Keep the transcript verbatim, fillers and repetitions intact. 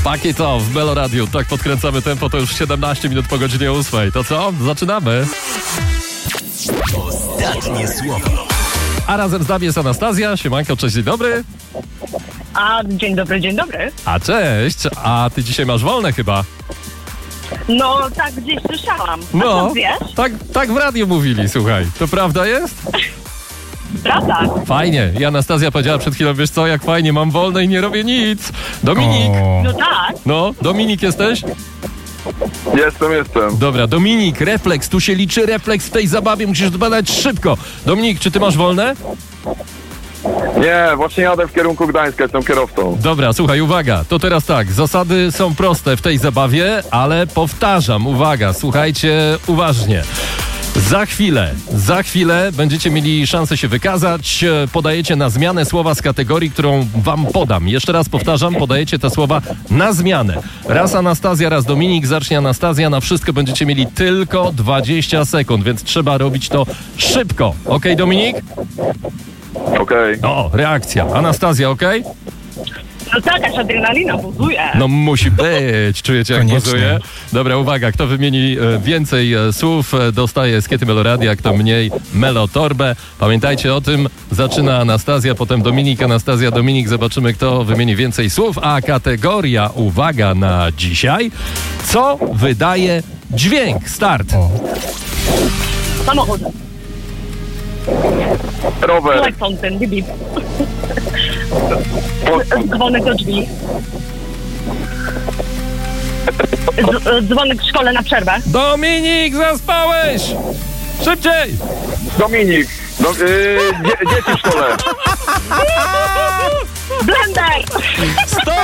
Pakiet Off w Melo Radio. Tak podkręcamy tempo, to już siedemnaście minut po godzinie ósmej. To co? Zaczynamy. Ostatnie słowo. A razem z nami jest Anastazja. Siemanko, cześć, dzień dobry. A, dzień dobry, dzień dobry. A cześć, a ty dzisiaj masz wolne chyba? No, tak gdzieś słyszałam. A No, co wiesz? tak, tak w radiu mówili, słuchaj. To prawda jest? Prawda? Fajnie. I Anastazja powiedziała przed chwilą, wiesz co, jak fajnie, mam wolne i nie robię nic. Dominik. No tak. No, Dominik jesteś? Jestem, jestem. Dobra, Dominik, refleks, tu się liczy refleks w tej zabawie, musisz badać szybko. Dominik, czy ty masz wolne? Nie, właśnie jadę w kierunku Gdańska, jestem kierowcą. Dobra, słuchaj, uwaga, to teraz tak, zasady są proste w tej zabawie, ale powtarzam, uwaga, słuchajcie uważnie. Za chwilę, za chwilę będziecie mieli szansę się wykazać. Podajecie na zmianę słowa z kategorii, którą wam podam. Jeszcze raz powtarzam, podajecie te słowa na zmianę. Raz Anastazja, raz Dominik. Zacznie Anastazja. Na wszystko będziecie mieli tylko dwadzieścia sekund, więc trzeba robić to szybko. Okej, Dominik? Okej. O, reakcja. Anastazja, okej? No tak, aż adrenalina buzuje. No musi być. Czujecie, jak Koniecznie. buzuje? Dobra, uwaga. Kto wymieni e, więcej e, słów, e, dostaje skiety Meloradia, kto mniej Melotorbę. Pamiętajcie o tym. Zaczyna Anastazja, potem Dominik, Anastazja, Dominik. Zobaczymy, kto wymieni więcej słów. A kategoria, uwaga na dzisiaj. Co wydaje dźwięk? Start. Samochód. Rower. Like fountain, bip, bip. Po- Dzwonek do drzwi. Z, dzwonek w szkole na przerwę. Dominik, zaspałeś! Szybciej! Dominik. Do, yy, dzie, dzieci w szkole. Blender! Stop!